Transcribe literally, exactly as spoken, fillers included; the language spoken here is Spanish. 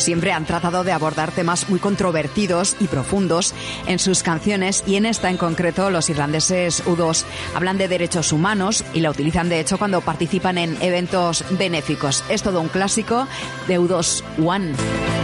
siempre han tratado de abordar temas muy controvertidos y profundos en sus canciones, y en esta en concreto los irlandeses U dos hablan de derechos humanos y la utilizan de hecho cuando participan en eventos benéficos. Es todo un clásico de U dos, One.